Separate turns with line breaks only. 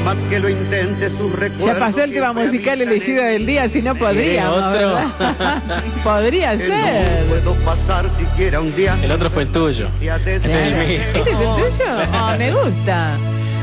más que lo intente, sus recuerdos.
Ya pasó el tema musical elegido del día, si no podría.
otro.
Podría ser.
No puedo pasar siquiera un día.
El otro fue el tuyo.
Este
¿Este es el tuyo? Oh, me gusta.